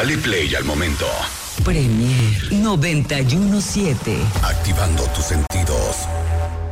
Dale play al momento. Premier 91.7. Activando tus sentidos.